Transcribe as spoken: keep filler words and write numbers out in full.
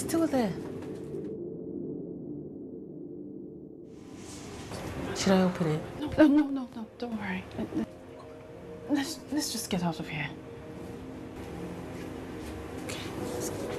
still there. Should I open it? No, no, no, no, no, don't worry. Let's, let's just get out of here. Okay, let's go.